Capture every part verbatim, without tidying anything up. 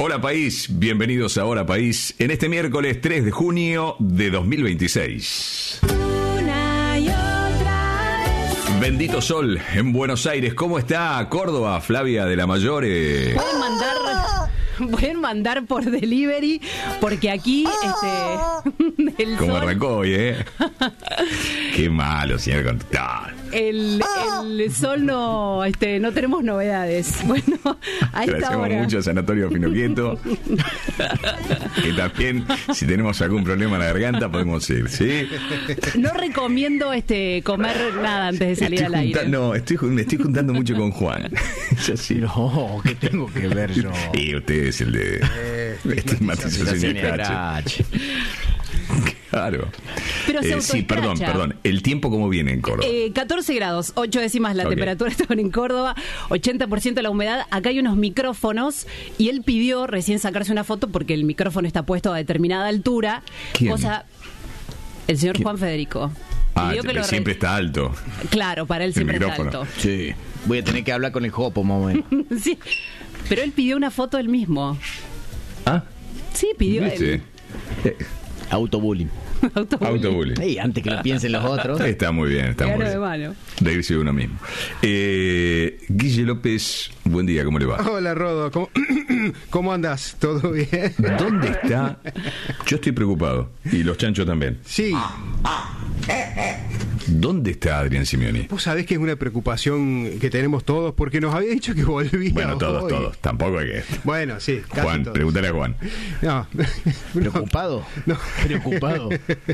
Hola país, bienvenidos a Hola País en este miércoles tres de junio de dos mil veintiséis. Una y otra vez. Bendito sol en Buenos Aires. ¿Cómo está Córdoba, Flavia de la Mayore? Pueden mandar, pueden mandar por delivery porque aquí este el ¿Cómo sol, arrancó hoy, eh? Qué malo, señor conductor. el, el sol no este no tenemos novedades. Bueno, a esta Agradecemos hora mucho a Sanatorio Finoquieto. Que también, si tenemos algún problema en la garganta, podemos ir, ¿sí? no recomiendo este comer nada antes de salir Estoy al aire. junta- No, estoy, jun- me estoy juntando mucho con Juan. Es así. No, ¿qué tengo que ver yo? Y usted es el de estigmatización y escrache. Claro. Pero se Eh, sí, perdón, autoescracha. perdón. ¿El tiempo cómo viene en Córdoba? Eh, catorce grados, ocho décimas la Ok. temperatura estaban en Córdoba, ochenta por ciento la humedad. Acá hay unos micrófonos y él pidió recién sacarse una foto porque el micrófono está puesto a determinada altura. ¿Quién? Cosa, el señor ¿Quién? Juan Federico. ah, Pidió que lo re- siempre está alto. Claro, para él siempre está micrófono. alto. Sí, voy a tener que hablar con el Jopo, más o menos. Sí, pero él pidió una foto él mismo. Ah, Sí, pidió ¿viste? él. Eh, Autobullying. Autobullying. Autobullying. Ey, antes que lo piensen los otros. Está muy bien, está muy Gano de bien. mano. Reírse de uno mismo. Eh, Guille López, buen día, ¿cómo le va? Hola, Rodo. ¿Cómo, ¿Cómo andas? ¿Todo bien? ¿Dónde está? Yo estoy preocupado. Y los chanchos también. Sí, ¿Dónde está Adrián Simeoni? vos sabés que es una preocupación que tenemos todos porque nos había dicho que volvía Bueno, todos, hoy. todos. Tampoco hay que... Bueno, sí, casi Juan, todos. pregúntale a Juan. No, ¿Preocupado? No. Preocupado.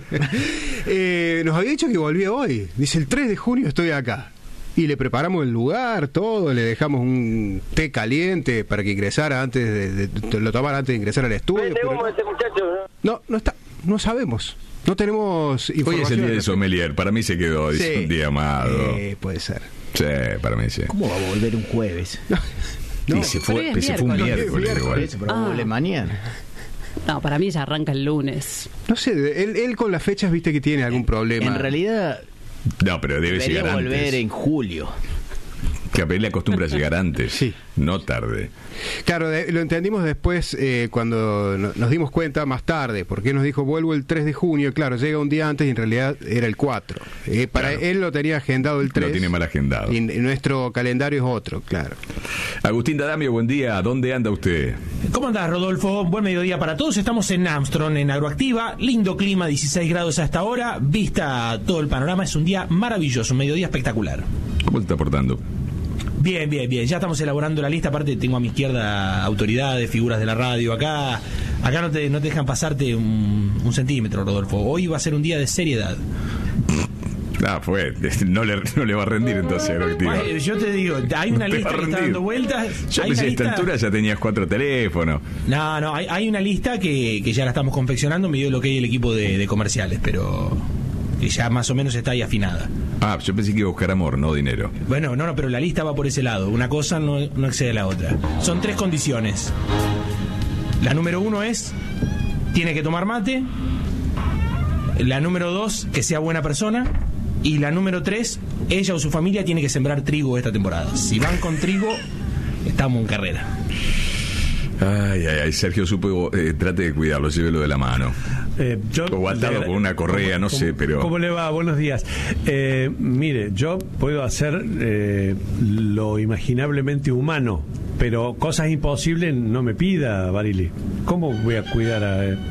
Eh, nos había dicho que volvía hoy. Dice, el tres de junio estoy acá. Y le preparamos el lugar, todo, le dejamos un té caliente para que ingresara antes de, de- lo tomara antes de ingresar al estudio. Vende pero humo no, este muchacho, ¿no? no, no está, no sabemos. No tenemos Hoy información. es el día al de respecto. sommelier. Para mí se quedó. Es Sí. un día amado. Eh, puede ser. Sí, para mí sí. ¿Cómo va a volver un jueves? No, y se pero fue, hoy es se fue un miércoles. miércoles, Miércoles. igual. Por eso, pero Ah. vuelve mañana. No, para mí ya arranca el lunes. no sé, él, él con las fechas viste que tiene algún problema. En realidad, No, pero debe debería llegar volver antes. en julio. Que a le acostumbra a llegar antes. Sí. No tarde. Claro, de- lo entendimos después eh, cuando no- nos dimos cuenta más tarde, porque nos dijo vuelvo el tres de junio, claro, llega un día antes y en realidad era el cuatro. Eh, para Claro. él lo tenía agendado el tres. Lo tiene mal agendado. Y n- nuestro calendario es otro, claro. Agustín D'Adamio, buen día. ¿Dónde anda usted? ¿Cómo andás, Rodolfo? Buen mediodía para todos. Estamos en Armstrong, en Agroactiva. Lindo clima, dieciséis grados a esta hora. Vista todo el panorama. Es un día maravilloso, un mediodía espectacular. ¿Cómo te está portando? Bien, bien, bien. Ya estamos elaborando la lista. Aparte, tengo a mi izquierda autoridades, figuras de la radio. Acá acá no te, no te dejan pasarte un, un centímetro, Rodolfo. Hoy va a ser un día de seriedad. Ah, fue. No le, no le va a rendir entonces a Agroactiva. Ay, yo te digo, hay una Te va lista a que está rendir. dando vueltas. Yo Hay pensé una a esta lista- altura ya tenías cuatro teléfonos. No, no, hay, hay una lista que, que ya la estamos confeccionando. Me dio lo que hay el equipo de, de comerciales, pero que ya más o menos está ahí afinada. Ah, yo pensé que iba a buscar amor, no dinero. Bueno, no, no, pero la lista va por ese lado. Una cosa no, no excede a la otra. Son tres condiciones. La número uno es, tiene que tomar mate. La número dos, que sea buena persona. Y la número tres, ella o su familia tiene que sembrar trigo esta temporada. Si van con trigo, estamos en carrera. Ay, ay, ay. Sergio supo, eh, trate de cuidarlo, llévelo de la mano. Eh, yo, O atado le- con una correa, no ¿cómo- sé, pero- ¿Cómo le va? Buenos días. Eh, mire, yo puedo hacer eh, lo imaginablemente humano, pero cosas imposibles no me pida, Barili. ¿Cómo voy a cuidar a eh,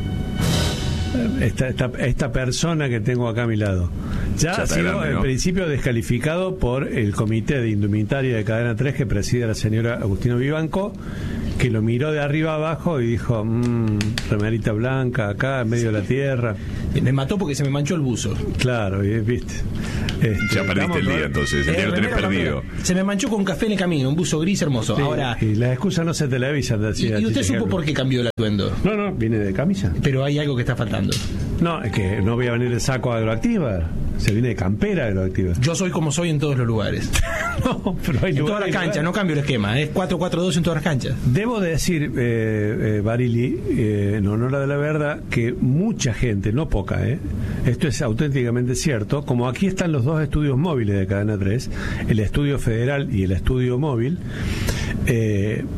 esta, esta, esta persona que tengo acá a mi lado? Ya, Ya ha está sido grande, en ¿no? principio descalificado por el comité de indumentaria de Cadena tres que preside la señora Agustina Vivanco, que lo miró de arriba abajo y dijo, mmm, remerita blanca acá en medio de la tierra. Me mató porque se me manchó el buzo. Claro, y viste. Este, Ya perdiste estamos el día con- entonces, el Eh, día lo tenés remera, perdido. remera. Se me manchó con café en el camino, un buzo gris hermoso. Sí, Ahora, y las excusas no se televisan, ¿y, decía y usted Chiche supo Gerlo. por qué cambió el atuendo? No, no, viene de camisa. Pero hay algo que está faltando. No, es que no voy a venir de saco agroactiva. Se viene de campera agroactiva. Yo soy como soy en todos los lugares. No, pero hay En lugar- todas las hay canchas, lugar. no cambio el esquema. Es cuatro cuatro dos en todas las canchas. Debo decir, eh, eh, Barili, eh, en honor a de la verdad, que mucha gente, no poca, eh, esto es auténticamente cierto, como aquí están los dos estudios móviles de Cadena tres, el estudio federal y el estudio móvil, eh,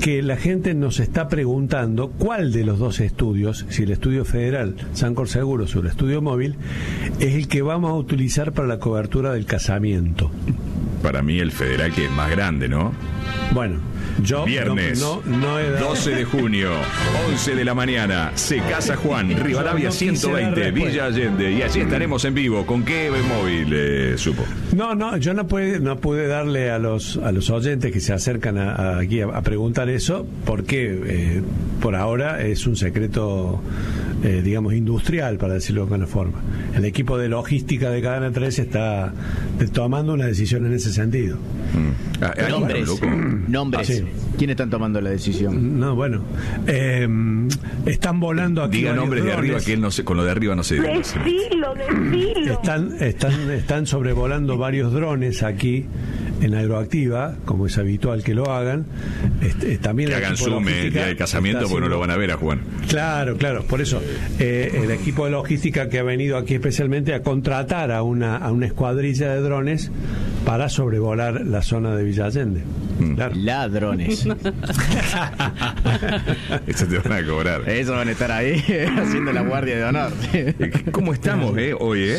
que la gente nos está preguntando cuál de los dos estudios, si el estudio federal Sancor Seguros o el estudio móvil, es el que vamos a utilizar para la cobertura del casamiento. Para mí el federal, que es más grande, ¿no? Bueno, yo Viernes, no, no, no he dado... doce de junio, once de la mañana, se casa Juan, Rivadavia no quise ciento veinte, dar Villa respuesta. Allende, y allí estaremos en vivo. ¿Con qué móvil, eh, supo? No, no, yo no pude, no pude darle a los a los oyentes que se acercan a, a aquí a, a preguntar eso, porque eh, por ahora es un secreto, eh, digamos, industrial, para decirlo de alguna forma. El equipo de logística de Cadena tres está de, tomando una decisión en ese sentido. Mm. Ah, ahí, Nombres. loco. Nombres. Ah, sí. ¿Quiénes están tomando la decisión? No, bueno, eh, están volando aquí. Diga varios nombres de drones. arriba, que él no se, con lo de arriba no se dice. Decilo, decilo. Están, están, están sobrevolando varios drones aquí en Aeroactiva, como es habitual que lo hagan. Este, también Que el hagan equipo de zoom el logística día del casamiento, está porque no lo van a ver a Juan. Claro, claro, por eso eh, el equipo de logística que ha venido aquí especialmente a contratar a una, a una escuadrilla de drones para sobrevolar la zona de Villa Allende. Mm. Claro. Ladrones. Eso te van a cobrar. Eso van a estar ahí haciendo la guardia de honor. ¿Cómo estamos, eh, hoy, eh?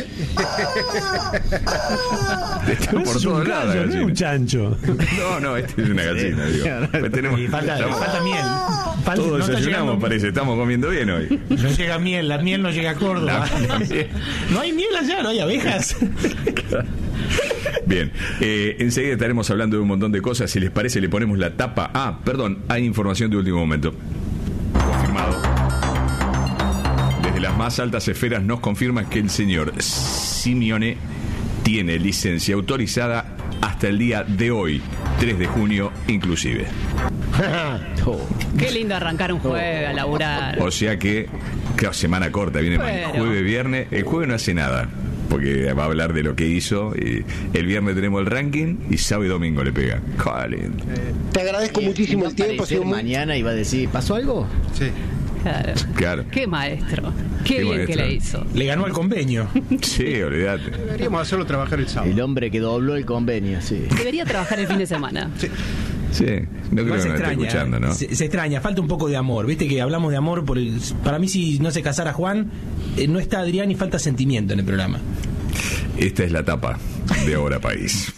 Estamos por Es un todos lados. gallo, no es un chancho. No, no, este es una gallina, digo. Pues tenemos, Y falta, estamos- falta miel. Falta- todos no está desayunamos, llegando- parece. Estamos comiendo bien hoy. No llega miel, la miel no llega a Córdoba. La- la miel. No hay miel allá, no hay abejas. Bien, eh, enseguida estaremos hablando de un montón de cosas. Si les parece, le ponemos la tapa. Ah, perdón, hay información de último momento. Confirmado. Desde las más altas esferas nos confirman que el señor Simeone tiene licencia autorizada hasta el día de hoy, tres de junio inclusive. Oh. Qué lindo arrancar un jueves a laburar. O sea que, claro, semana corta, viene Bueno. jueves, viernes. El jueves no hace nada, porque va a hablar de lo que hizo. Y el viernes tenemos el ranking y sábado y domingo le pega. Colin. Te agradezco muchísimo ¿Va a el tiempo. Ha aparecer sido muy... mañana y va a decir, ¿pasó algo? Sí. Claro. Claro. Qué maestro. Qué, Qué bien maestro. que le hizo. Le ganó el convenio. Sí, olvídate. Deberíamos hacerlo trabajar el sábado. El hombre que dobló el convenio, sí. Debería trabajar el fin de semana. Sí, no creo Igual que se nos esté extraña, escuchando, ¿no? se, se extraña, falta un poco de amor. Viste que hablamos de amor por el, para mí si no se casara Juan, eh, no está Adrián y falta sentimiento en el programa. Esta es la tapa de Ahora País.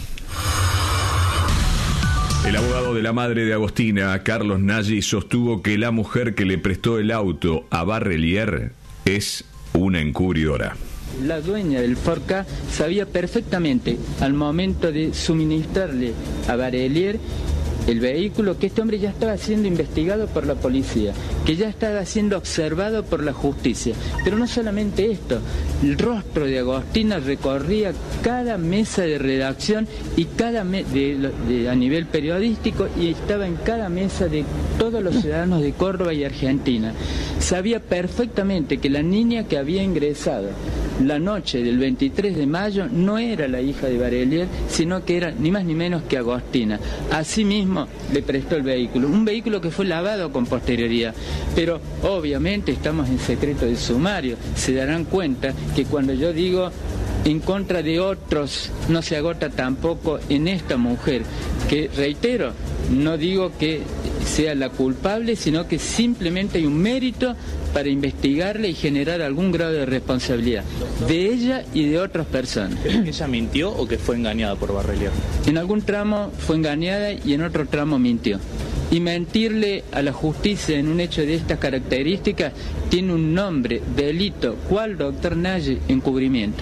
El abogado de la madre de Agostina, Carlos Nagy, sostuvo que la mujer que le prestó el auto a Barrelier es una encubridora. La dueña del Forca sabía perfectamente al momento de suministrarle a Barrelier el vehículo que este hombre ya estaba siendo investigado por la policía, que ya estaba siendo observado por la justicia. Pero no solamente esto, el rostro de Agostina recorría cada mesa de redacción y cada me de, de, a nivel periodístico, y estaba en cada mesa de todos los ciudadanos de Córdoba y Argentina. Sabía perfectamente que la niña que había ingresado la noche del veintitrés de mayo no era la hija de Barrelier, sino que era ni más ni menos que Agostina. Asimismo, le prestó el vehículo, un vehículo que fue lavado con posterioridad, pero obviamente estamos en secreto de sumario. Se darán cuenta que cuando yo digo en contra de otros, no se agota tampoco en esta mujer, que reitero, no digo que sea la culpable, sino que simplemente hay un mérito para investigarle y generar algún grado de responsabilidad de ella y de otras personas. ¿Crees que ella mintió o que fue engañada por Barrelier? En algún tramo fue engañada y en otro tramo mintió. Y mentirle a la justicia en un hecho de estas características tiene un nombre, delito. ¿Cuál, doctor Nagy? Encubrimiento.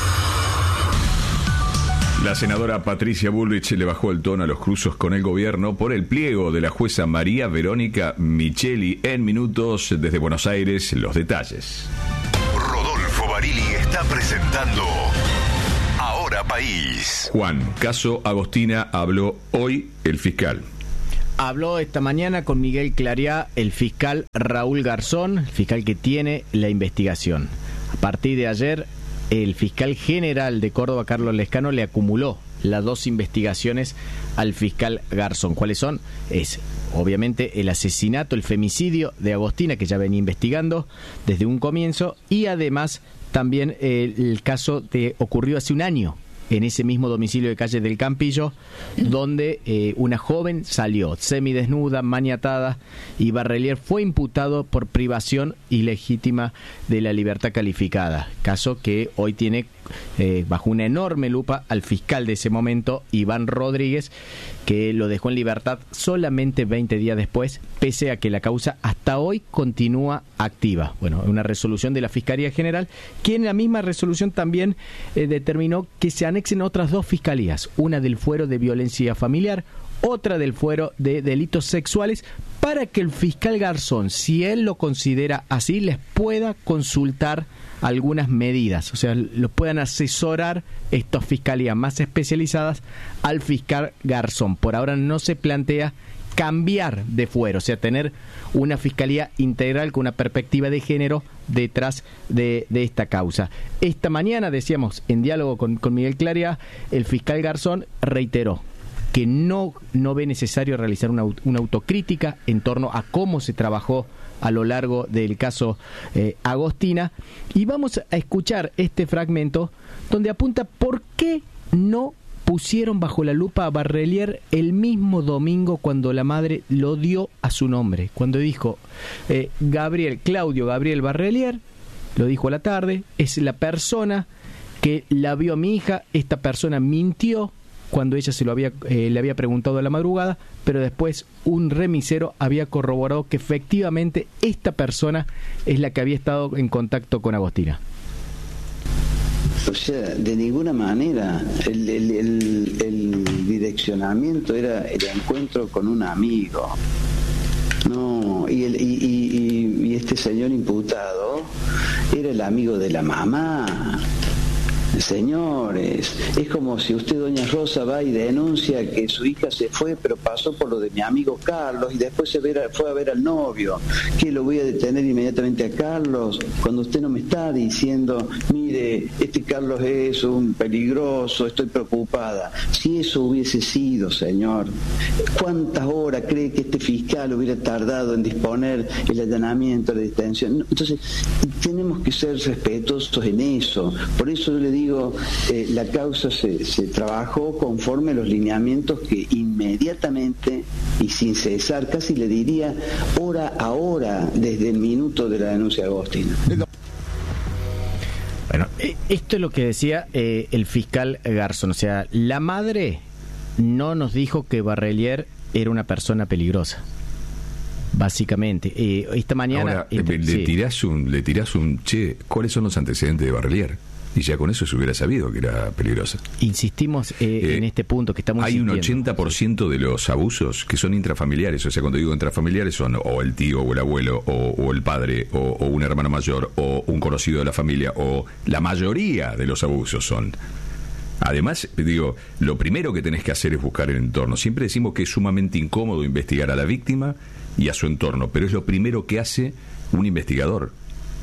La senadora Patricia Bullrich le bajó el tono a los cruzos con el gobierno por el pliego de la jueza María Verónica Micheli. En minutos, desde Buenos Aires, los detalles. Rodolfo Barili está presentando Ahora País. Juan, caso Agostina, habló hoy el fiscal. Habló esta mañana con Miguel Clariá el fiscal Raúl Garzón, el fiscal que tiene la investigación. A partir de ayer, el fiscal general de Córdoba, Carlos Lescano, le acumuló las dos investigaciones al fiscal Garzón. ¿Cuáles son? Es, obviamente, el asesinato, el femicidio de Agostina, que ya venía investigando desde un comienzo, y además también el, el caso de ocurrió hace un año, en ese mismo domicilio de calle del Campillo, donde eh, una joven salió semidesnuda, maniatada, y Barrelier fue imputado por privación ilegítima de la libertad calificada, caso que hoy tiene eh, bajo una enorme lupa al fiscal de ese momento, Iván Rodríguez, que lo dejó en libertad solamente veinte días después, pese a que la causa hasta hoy continúa activa. Bueno, una resolución de la Fiscalía General, que en la misma resolución también eh, determinó que se anexen otras dos fiscalías, una del fuero de violencia familiar, otra del fuero de delitos sexuales, para que el fiscal Garzón, si él lo considera así, les pueda consultar algunas medidas, o sea, los puedan asesorar estas fiscalías más especializadas al fiscal Garzón. Por ahora no se plantea cambiar de fuero, o sea, tener una fiscalía integral con una perspectiva de género detrás de, de esta causa. Esta mañana, decíamos, en diálogo con, con Miguel Claria, el fiscal Garzón reiteró que no, no ve necesario realizar una, una autocrítica en torno a cómo se trabajó a lo largo del caso eh, Agostina, y vamos a escuchar este fragmento donde apunta por qué no pusieron bajo la lupa a Barrelier el mismo domingo cuando la madre lo dio a su nombre, cuando dijo eh, Gabriel, Claudio Gabriel Barrelier, lo dijo a la tarde, es la persona que la vio a mi hija, esta persona mintió cuando ella se lo había eh, le había preguntado a la madrugada, pero después un remisero había corroborado que efectivamente esta persona es la que había estado en contacto con Agostina. O sea, de ninguna manera el, el, el, el direccionamiento era el encuentro con un amigo. No, y, el, y, y, y este señor imputado era el amigo de la mamá. Señores, es como si usted, doña Rosa, va y denuncia que su hija se fue, pero pasó por lo de mi amigo Carlos y después se ve, fue a ver al novio. ¿Qué, lo voy a detener inmediatamente a Carlos? Cuando usted no me está diciendo, mire, este Carlos es un peligroso, estoy preocupada. Si eso hubiese sido, señor, ¿cuántas horas cree que este fiscal hubiera tardado en disponer el allanamiento, la detención? Entonces, tenemos que ser respetuosos en eso. Por eso yo le digo, Eh, la causa se, se trabajó conforme a los lineamientos que inmediatamente y sin cesar, casi le diría hora a hora, desde el minuto de la denuncia de Agostina. Bueno, esto es lo que decía eh, el fiscal Garzón, o sea, la madre no nos dijo que Barrelier era una persona peligrosa. Básicamente, eh, esta mañana Ahora, este, le, sí. tirás un, le tirás un, che, ¿cuáles son los antecedentes de Barrelier? Y ya con eso se hubiera sabido que era peligrosa. Insistimos eh, eh, en este punto que estamos Hay sintiendo. un ochenta por ciento de los abusos que son intrafamiliares. O sea, cuando digo intrafamiliares son o el tío o el abuelo o, o el padre o, o un hermano mayor o un conocido de la familia, o la mayoría de los abusos son. Además, digo, lo primero que tenés que hacer es buscar el entorno. Siempre decimos que es sumamente incómodo investigar a la víctima y a su entorno, pero es lo primero que hace un investigador.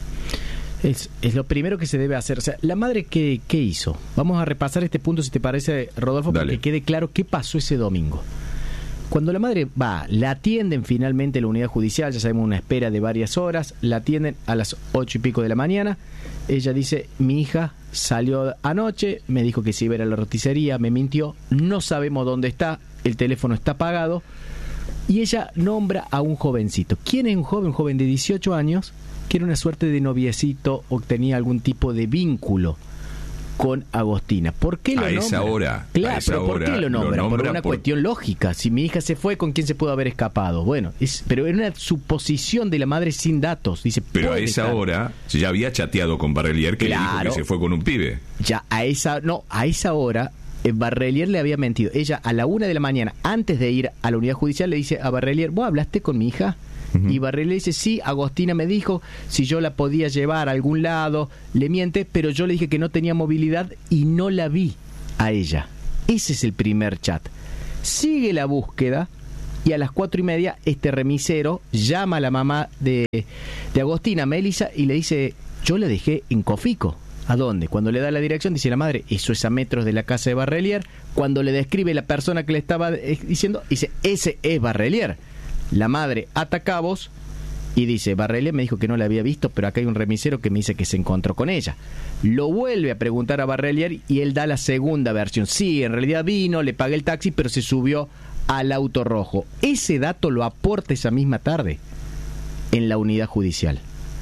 Es, es lo primero que se debe hacer. O sea, la madre, ¿qué, qué hizo? Vamos a repasar este punto, si te parece, Rodolfo, para que quede claro qué pasó ese domingo. Cuando la madre va, la atienden finalmente en la unidad judicial, ya sabemos, una espera de varias horas, la atienden a las ocho y pico de la mañana. Ella dice, mi hija salió anoche, me dijo que se iba a ir a la roticería, me mintió, no sabemos dónde está, el teléfono está apagado, y ella nombra a un jovencito. ¿Quién es un joven? Un joven de dieciocho años, que era una suerte de noviecito o tenía algún tipo de vínculo con Agostina. ¿Por qué lo a nombra? Esa hora, claro, a esa pero ¿por hora qué lo nombra? lo nombra por una por... cuestión lógica. Si mi hija se fue, ¿con quién se pudo haber escapado? Bueno, es, pero era una suposición de la madre sin datos. Dice, pero a esa estar... hora ya había chateado con Barrelier, que claro, le dijo que se fue con un pibe. Ya a esa, no, a esa hora eh, Barrelier le había mentido. Ella a la una de la mañana, antes de ir a la unidad judicial, le dice a Barrelier, ¿vos hablaste con mi hija? Uh-huh. Y Barrelier le dice, sí, Agostina me dijo si yo la podía llevar a algún lado, le miente, pero yo le dije que no tenía movilidad y no la vi a ella. Ese es el primer chat. Sigue la búsqueda y a las cuatro y media este remisero llama a la mamá de, de Agostina, Melissa, y le dice, yo la dejé en Cofico. ¿A dónde? Cuando le da la dirección, dice la madre, eso es a metros de la casa de Barrelier. Cuando le describe la persona que le estaba diciendo, dice, ese es Barrelier. La madre ata cabos Y dice, Barrelier me dijo que no la había visto, pero acá hay un remisero que me dice que se encontró con ella. Lo vuelve a preguntar a Barrelier y él da la segunda versión. Sí, en realidad vino, le pagué el taxi, pero se subió al auto rojo. Ese dato lo aporta esa misma tarde en la unidad judicial.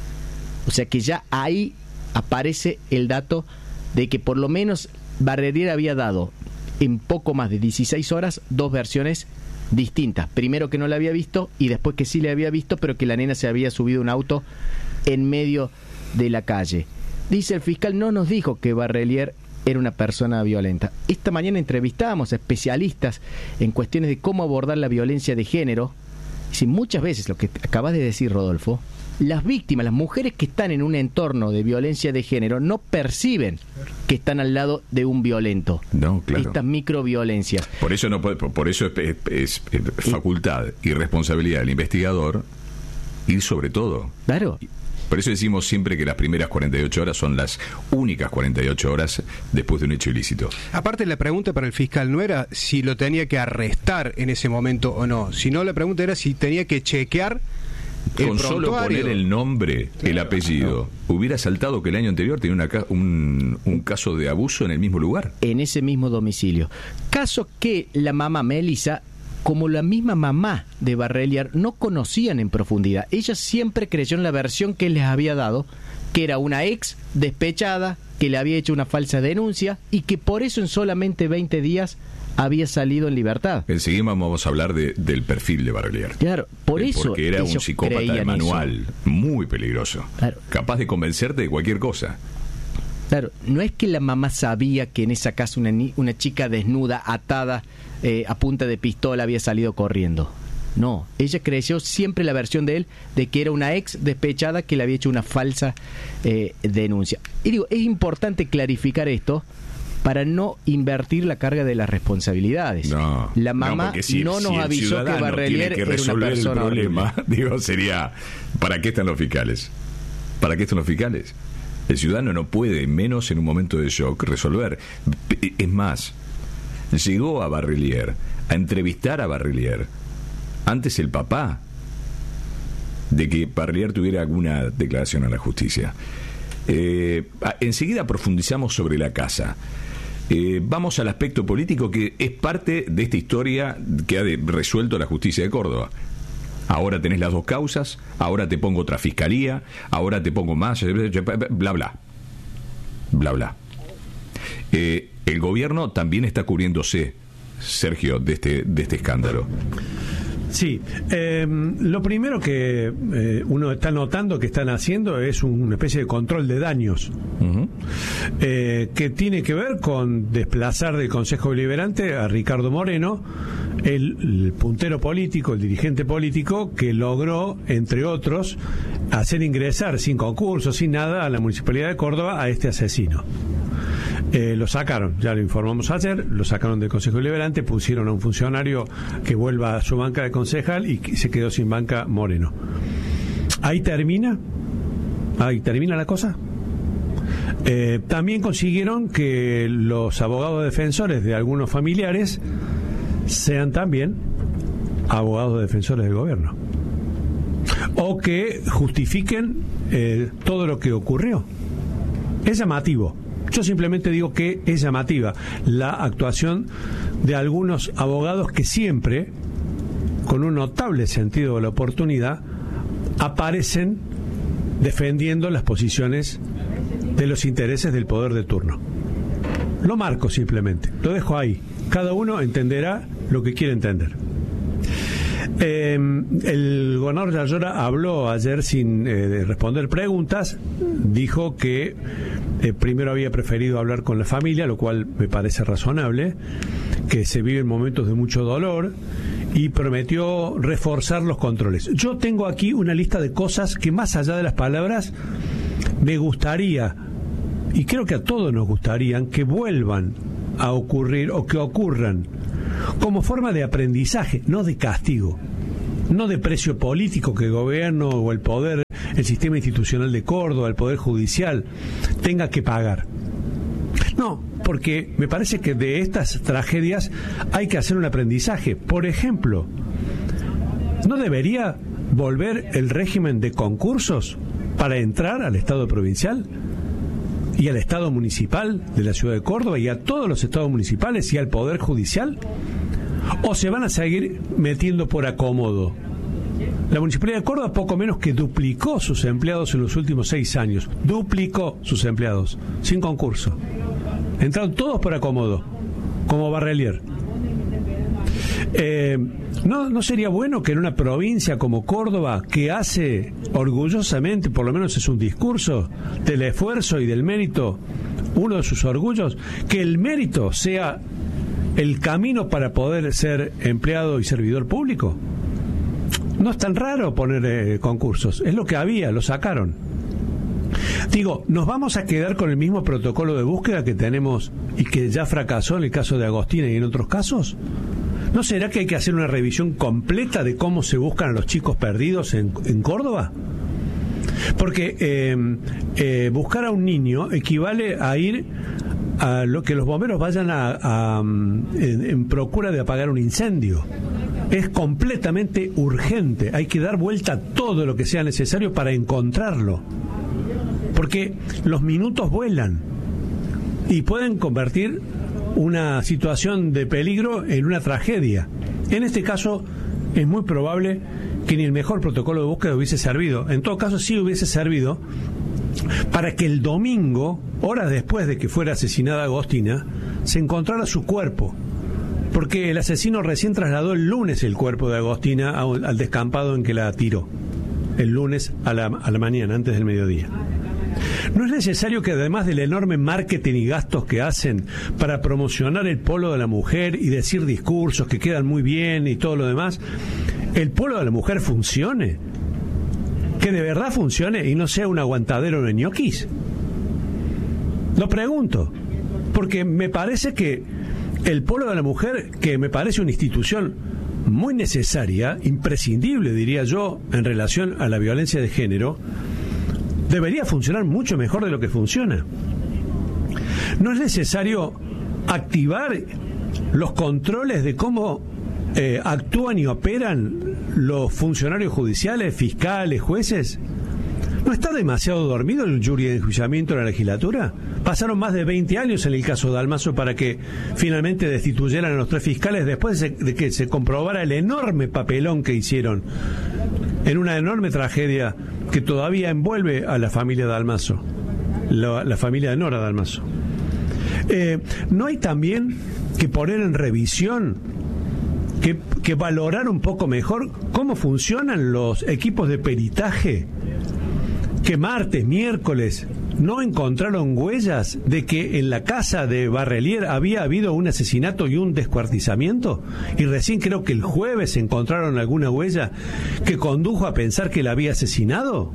O sea que ya ahí aparece el dato de que por lo menos Barrelier había dado en poco más de dieciséis horas dos versiones distintas. Primero que no la había visto y después que sí la había visto, pero que la nena se había subido a un auto en medio de la calle. Dice el fiscal, no nos dijo que Barrelier era una persona violenta. Esta mañana entrevistábamos a especialistas en cuestiones de cómo abordar la violencia de género. Si muchas veces, lo que acabas de decir, Rodolfo, las víctimas, las mujeres que están en un entorno de violencia de género no perciben que están al lado de un violento. No, claro. Estas microviolencias. Por eso no puede, por eso es, es, es facultad y responsabilidad del investigador ir sobre todo. Claro. Por eso decimos siempre que las primeras cuarenta y ocho horas son las únicas cuarenta y ocho horas después de un hecho ilícito. Aparte, la pregunta para el fiscal no era si lo tenía que arrestar en ese momento o no, sino la pregunta era si tenía que chequear el con solo poner el nombre, claro, el apellido, no. Hubiera saltado que el año anterior tenía una, un, un caso de abuso en el mismo lugar. En ese mismo domicilio. Caso que la mamá Melissa, como la misma mamá de Barrelier, no conocían en profundidad. Ella siempre creyó en la versión que les había dado, que era una ex despechada, que le había hecho una falsa denuncia y que por eso en solamente veinte días había salido en libertad. Enseguida vamos a hablar de, del perfil de Barrelier. Claro, por eh, eso porque era un psicópata de manual, eso. Muy peligroso, claro. Capaz de convencerte de cualquier cosa. Claro, no es que la mamá sabía que en esa casa una, una chica desnuda, atada, eh, a punta de pistola había salido corriendo. No, ella creyó siempre la versión de él de que era una ex despechada que le había hecho una falsa eh, denuncia. Y digo, es importante clarificar esto para no invertir la carga de las responsabilidades. No, la mamá no, si, no nos si avisó que Barrelier que era una persona el problema, horrible. Digo, sería, ¿para qué están los fiscales? ¿Para qué están los fiscales? El ciudadano no puede, menos en un momento de shock, resolver. Es más, llegó a Barrelier, a entrevistar a Barrelier, antes el papá de que Barrelier tuviera alguna declaración a la justicia. Eh, enseguida profundizamos sobre la casa. Eh, vamos al aspecto político que es parte de esta historia que ha de, resuelto la justicia de Córdoba. Ahora tenés las dos causas, ahora te pongo otra fiscalía, ahora te pongo más, bla bla, bla bla. Eh, el gobierno también está cubriéndose, Sergio, de este, de este escándalo. Sí, eh, lo primero que eh, uno está notando que están haciendo es una especie de control de daños, uh-huh. eh, que tiene que ver con desplazar del Consejo Deliberante a Ricardo Moreno, el, el puntero político, el dirigente político que logró, entre otros, hacer ingresar sin concurso, sin nada, a la Municipalidad de Córdoba a este asesino. Eh, lo sacaron, ya lo informamos ayer, lo sacaron del Consejo Deliberante, pusieron a un funcionario que vuelva a su banca de concejal y se quedó sin banca Moreno. Ahí termina, ahí termina la cosa. Eh, también consiguieron que los abogados defensores de algunos familiares sean también abogados defensores del gobierno, o que justifiquen eh, todo lo que ocurrió. Es llamativo. Yo simplemente digo que es llamativa la actuación de algunos abogados que siempre, con un notable sentido de la oportunidad, aparecen defendiendo las posiciones de los intereses del poder de turno. Lo marco simplemente, lo dejo ahí. Cada uno entenderá lo que quiere entender. Eh, el gobernador de Ayora habló ayer sin eh, responder preguntas, dijo que eh, primero había preferido hablar con la familia, lo cual me parece razonable, que se viven momentos de mucho dolor, y prometió reforzar los controles. Yo tengo aquí una lista de cosas que, más allá de las palabras, me gustaría, y creo que a todos nos gustarían, que vuelvan a ocurrir o que ocurran como forma de aprendizaje, no de castigo, no de precio político que el gobierno o el poder, el sistema institucional de Córdoba, el poder judicial tenga que pagar. No, porque me parece que de estas tragedias hay que hacer un aprendizaje. Por ejemplo, ¿no debería volver el régimen de concursos para entrar al Estado provincial y al Estado municipal de la ciudad de Córdoba y a todos los estados municipales y al Poder Judicial? ¿O se van a seguir metiendo por acomodo? La Municipalidad de Córdoba poco menos que duplicó sus empleados en los últimos seis años. Duplicó sus empleados, sin concurso. Entraron todos por acomodo, como Barrelier. Eh, ¿no, ¿No sería bueno que en una provincia como Córdoba, que hace orgullosamente, por lo menos es un discurso, del esfuerzo y del mérito, uno de sus orgullos, que el mérito sea el camino para poder ser empleado y servidor público? No es tan raro poner eh, concursos, es lo que había, lo sacaron. Digo, ¿nos vamos a quedar con el mismo protocolo de búsqueda que tenemos y que ya fracasó en el caso de Agostina y en otros casos? ¿No será que hay que hacer una revisión completa de cómo se buscan a los chicos perdidos en, en Córdoba? Porque eh, eh, buscar a un niño equivale a ir a lo que los bomberos vayan a, a en, en procura de apagar un incendio. Es completamente urgente. Hay que dar vuelta a todo lo que sea necesario para encontrarlo. Porque los minutos vuelan y pueden convertir una situación de peligro en una tragedia. En este caso, es muy probable que ni el mejor protocolo de búsqueda hubiese servido. En todo caso, sí hubiese servido para que el domingo, horas después de que fuera asesinada Agostina, se encontrara su cuerpo. Porque el asesino recién trasladó el lunes el cuerpo de Agostina al descampado en que la tiró. El lunes a la, a la mañana, antes del mediodía. ¿No es necesario que además del enorme marketing y gastos que hacen para promocionar el polo de la mujer y decir discursos que quedan muy bien y todo lo demás, el polo de la mujer funcione? Que de verdad funcione y no sea un aguantadero de ñoquis. Lo pregunto, porque me parece que el polo de la mujer, que me parece una institución muy necesaria, imprescindible, diría yo, en relación a la violencia de género, debería funcionar mucho mejor de lo que funciona. ¿No es necesario activar los controles de cómo eh, actúan y operan los funcionarios judiciales, fiscales, jueces? ¿No está demasiado dormido el jury de enjuiciamiento de la legislatura? Pasaron más de veinte años en el caso de Dalmaso para que finalmente destituyeran a los tres fiscales después de, de que se comprobara el enorme papelón que hicieron en una enorme tragedia que todavía envuelve a la familia Dalmaso, la, la familia de Nora Dalmaso. Eh, ¿No hay también que poner en revisión, que, que valorar un poco mejor cómo funcionan los equipos de peritaje? Que martes, miércoles, no encontraron huellas de que en la casa de Barrelier había habido un asesinato y un descuartizamiento, y recién creo que el jueves encontraron alguna huella que condujo a pensar que la había asesinado.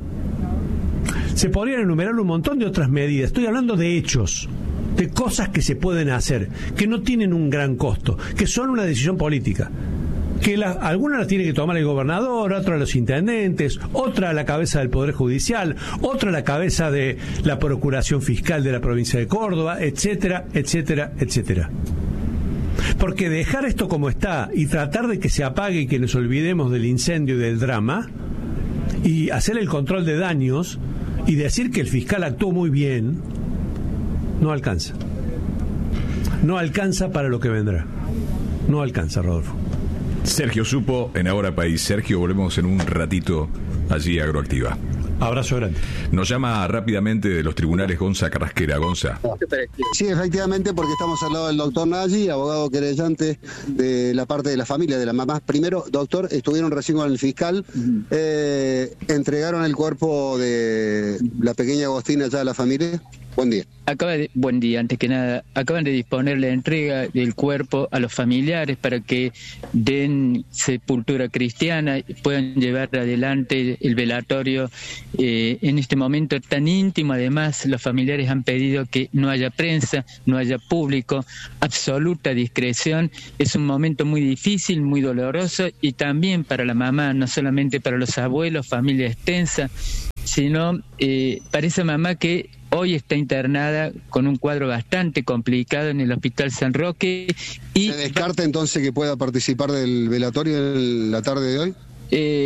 Se podrían enumerar un montón de otras medidas. Estoy hablando de hechos, de cosas que se pueden hacer, que no tienen un gran costo, que son una decisión política. Que la, alguna la tiene que tomar el gobernador, otra los intendentes, otra a la cabeza del Poder Judicial, otra a la cabeza de la Procuración Fiscal de la provincia de Córdoba, etcétera, etcétera, etcétera. Porque dejar esto como está y tratar de que se apague y que nos olvidemos del incendio y del drama y hacer el control de daños y decir que el fiscal actuó muy bien, no alcanza. No alcanza para lo que vendrá. No alcanza, Rodolfo. Sergio Supo en Ahora País. Sergio, volvemos en un ratito allí a Agroactiva. Abrazo grande. Nos llama rápidamente de los tribunales Gonza Carrasquera. Gonza. Sí, efectivamente, porque estamos al lado del doctor Nagy, abogado querellante de la parte de la familia, de la mamá. Primero, doctor, estuvieron recién con el fiscal, eh, entregaron el cuerpo de la pequeña Agostina ya a la familia. Buen día. Acaba de, buen día, antes que nada, acaban de disponer la entrega del cuerpo a los familiares para que den sepultura cristiana y puedan llevar adelante el velatorio eh, en este momento tan íntimo. Además, los familiares han pedido que no haya prensa, no haya público, absoluta discreción. Es un momento muy difícil, muy doloroso, y también para la mamá, no solamente para los abuelos, familia extensa, sino eh, para esa mamá que hoy está internada con un cuadro bastante complicado en el Hospital San Roque. Y ¿se descarta entonces que pueda participar del velatorio en la tarde de hoy? Eh,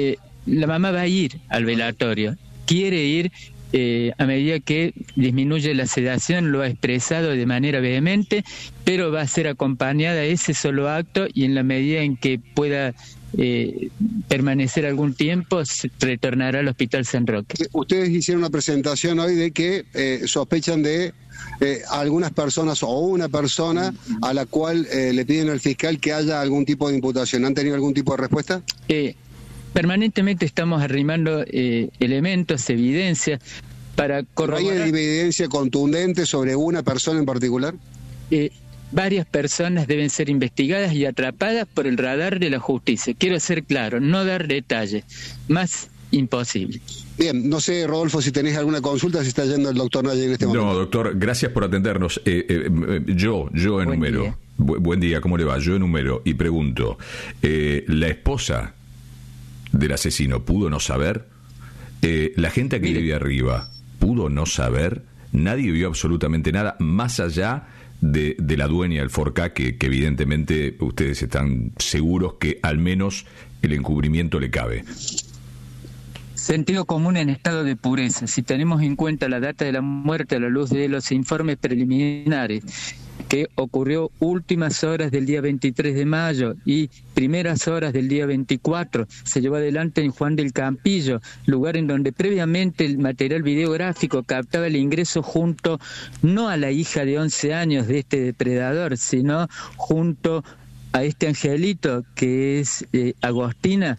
la mamá va a ir al velatorio, quiere ir eh, a medida que disminuye la sedación, lo ha expresado de manera vehemente, pero va a ser acompañada ese solo acto y en la medida en que pueda eh, permanecer algún tiempo, se retornará al Hospital San Roque. Ustedes hicieron una presentación hoy de que eh, sospechan de eh, algunas personas o una persona a la cual eh, le piden al fiscal que haya algún tipo de imputación. ¿Han tenido algún tipo de respuesta? Eh, permanentemente estamos arrimando eh, elementos, evidencias, para corroborar. ¿Hay evidencia contundente sobre una persona en particular? Eh, varias personas deben ser investigadas y atrapadas por el radar de la justicia. Quiero ser claro, no dar detalles, más imposible. Bien, no sé, Rodolfo, si tenés alguna consulta, si está yendo el doctor Nagy en este momento. No, doctor, gracias por atendernos. Eh, eh, yo, yo enumero. Buen día. Buen día, ¿cómo le va? Yo enumero y pregunto, eh, ¿la esposa del asesino pudo no saber? Eh, ¿La gente que vivía arriba pudo no saber? Nadie vio absolutamente nada, más allá de, de la dueña del Forcá, que, que evidentemente ustedes están seguros que al menos el encubrimiento le cabe. Sentido común en estado de pureza. Si tenemos en cuenta la data de la muerte a la luz de los informes preliminares, que ocurrió últimas horas del día veintitrés de mayo y primeras horas del día veinticuatro, se llevó adelante en Juan del Campillo, lugar en donde previamente el material videográfico captaba el ingreso junto, no a la hija de once años de este depredador, sino junto a este angelito que es eh, Agostina.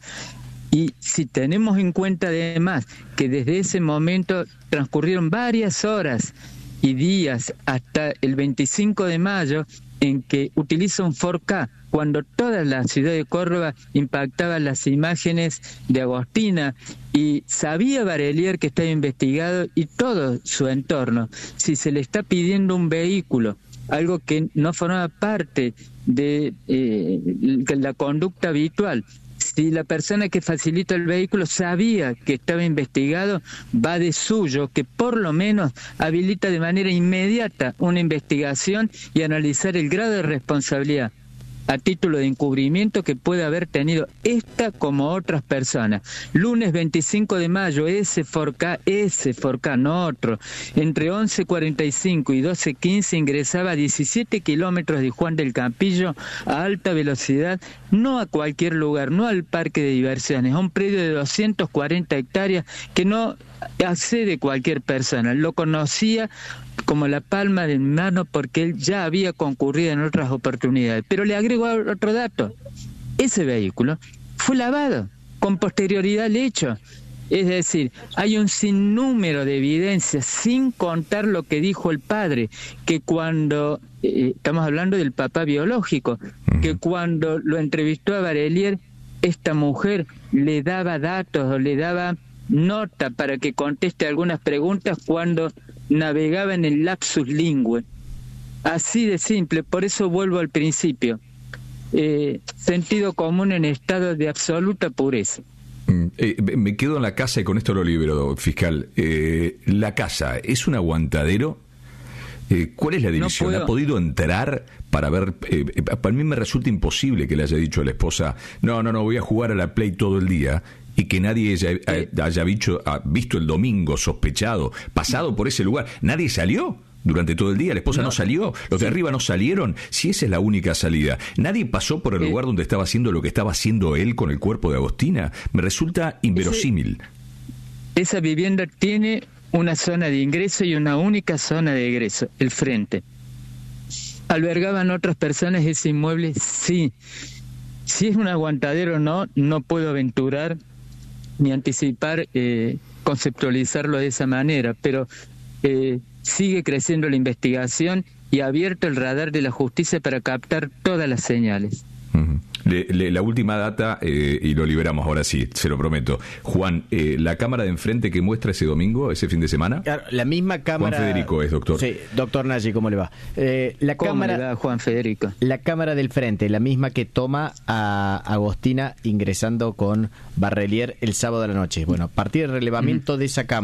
Y si tenemos en cuenta además que desde ese momento transcurrieron varias horas y días hasta el veinticinco de mayo en que utiliza un cuatro K, cuando toda la ciudad de Córdoba impactaba las imágenes de Agostina, y sabía Barelier que estaba investigado y todo su entorno. Si se le está pidiendo un vehículo, algo que no formaba parte de eh, la conducta habitual, si la persona que facilita el vehículo sabía que estaba investigado, va de suyo que por lo menos habilita de manera inmediata una investigación y analizar el grado de responsabilidad a título de encubrimiento que puede haber tenido esta como otras personas. Lunes veinticinco de mayo, ese cuatro K, ese cuatro K, no otro, entre once cuarenta y cinco y doce quince ingresaba a diecisiete kilómetros de Juan del Campillo a alta velocidad, no a cualquier lugar, no al parque de diversiones, a un predio de doscientas cuarenta hectáreas que no accede cualquier persona. Lo conocía como la palma de mi mano porque él ya había concurrido en otras oportunidades. Pero le agrego otro dato. Ese vehículo fue lavado con posterioridad al hecho. Es decir, hay un sinnúmero de evidencias, sin contar lo que dijo el padre, que cuando, eh, estamos hablando del papá biológico, que cuando lo entrevistó a Barelier, esta mujer le daba datos o le daba nota para que conteste algunas preguntas cuando navegaba en el lapsus lingüe. Así de simple. Por eso vuelvo al principio. Eh, sentido común en estado de absoluta pureza. Eh, me quedo en la casa y con esto lo libero, fiscal. Eh, ¿La casa es un aguantadero? Eh, ¿Cuál es la división? No ¿Ha podido entrar para ver? Eh, para mí me resulta imposible que le haya dicho a la esposa, no, no, no, voy a jugar a la Play todo el día, y que nadie haya, eh, haya visto, visto el domingo sospechado, pasado por ese lugar. ¿Nadie salió durante todo el día? ¿La esposa no, no salió? ¿Los de arriba no salieron? Si esa es la única salida. ¿Nadie pasó por el eh, lugar donde estaba haciendo lo que estaba haciendo él con el cuerpo de Agostina? Me resulta inverosímil. Ese, esa vivienda tiene una zona de ingreso y una única zona de egreso, el frente. ¿Albergaban otras personas ese inmueble? Sí. Si es un aguantadero o no, no puedo aventurar ni anticipar, eh, conceptualizarlo de esa manera, pero eh, sigue creciendo la investigación y abierto el radar de la justicia para captar todas las señales. Uh-huh. Le, le, la última data, eh, y lo liberamos ahora sí, se lo prometo. Juan, eh, ¿la cámara de enfrente que muestra ese domingo, ese fin de semana? Claro, la misma cámara... Juan Federico es, doctor. Sí, doctor Nagy, ¿cómo le va? Eh, la ¿Cómo cámara, le va, Juan Federico? La cámara del frente, la misma que toma a Agostina ingresando con Barelier el sábado de la noche. Bueno, a partir del relevamiento uh-huh. de esa cámara...